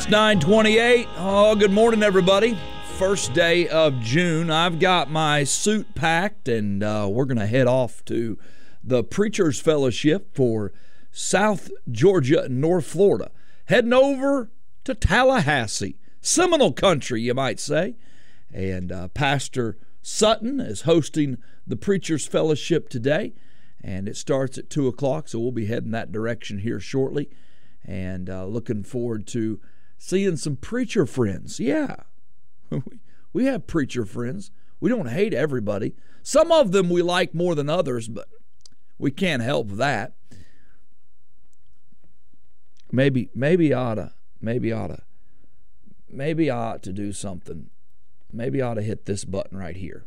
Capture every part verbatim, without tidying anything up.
It's nine twenty-eight. Oh, good morning, everybody. First day of June. I've got my suit packed, and uh, we're going to head off to the Preachers Fellowship for South Georgia and North Florida. Heading over to Tallahassee, Seminole country, you might say. And uh, Pastor Sutton is hosting the Preachers Fellowship today, and it starts at two o'clock, so we'll be heading that direction here shortly. And uh, looking forward to seeing some preacher friends. Yeah, we have preacher friends. We don't hate everybody. Some of them we like more than others, but we can't help that. Maybe, maybe oughta, maybe oughta, maybe I ought to do something. Maybe I ought to hit this button right here.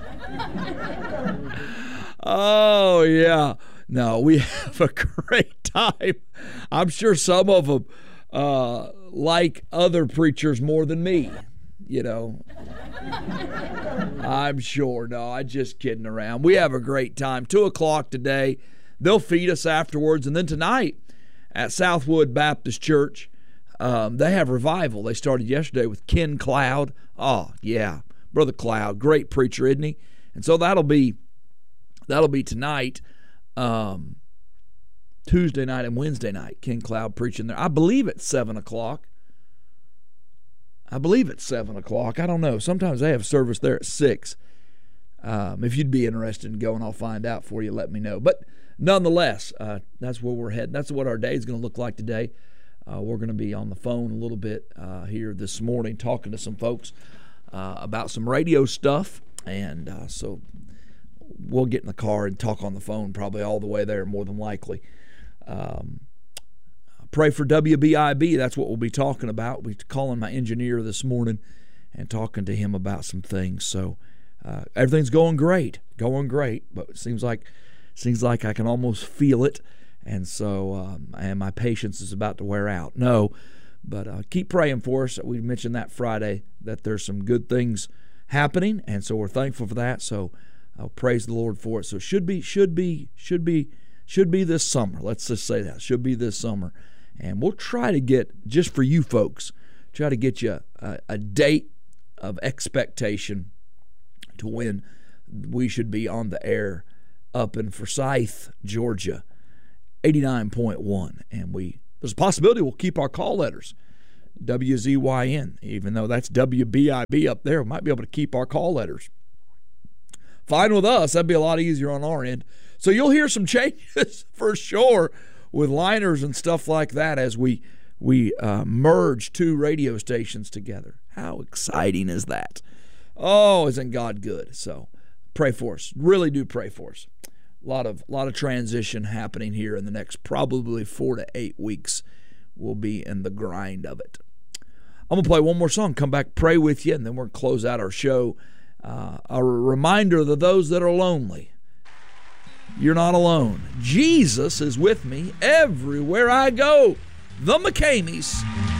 Oh, yeah. No, we have a great time. I'm sure some of them uh, like other preachers more than me, you know. I'm sure. No, I'm just kidding around. We have a great time. Two o'clock today. They'll feed us afterwards. And then tonight at Southwood Baptist Church, um, they have revival. They started yesterday with Ken Cloud. Oh, yeah. Brother Cloud, great preacher, isn't he? And so that'll be that'll be tonight, um, Tuesday night and Wednesday night. Ken Cloud preaching there. I believe it's seven o'clock. I believe it's seven o'clock. I don't know. Sometimes they have service there at six. Um, if you'd be interested in going, I'll find out for you. Let me know. But nonetheless, uh, that's where we're heading. That's what our day is going to look like today. Uh, we're going to be on the phone a little bit uh, here this morning talking to some folks uh, about some radio stuff. And uh, so we'll get in the car and talk on the phone probably all the way there, more than likely. Um, pray for W B I B. That's what we'll be talking about. We'll be calling my engineer this morning and talking to him about some things. So uh, everything's going great, going great. But it seems like seems like I can almost feel it. And so um, and my patience is about to wear out. No, but uh, keep praying for us. We mentioned that Friday that there's some good things happening, and so we're thankful for that. So I'll praise the Lord for it. So should be, should be, should be, should be this summer. Let's just say that should be this summer, and we'll try to get, just for you folks, try to get you a, a date of expectation to when we should be on the air up in Forsyth, Georgia, eighty-nine point one, and we there's a possibility we'll keep our call letters. W Z Y N, even though that's W B I B up there, we might be able to keep our call letters. Fine with us. That'd be a lot easier on our end. So you'll hear some changes for sure with liners and stuff like that as we we uh, merge two radio stations together. How exciting is that? Oh, isn't God good? So pray for us. Really do pray for us. A lot of lot of transition happening here in the next probably four to eight weeks. We'll be in the grind of it. I'm going to play one more song, come back, pray with you, and then we're going to close out our show. Uh, a reminder to those that are lonely, you're not alone. Jesus is with me everywhere I go. The McCameys.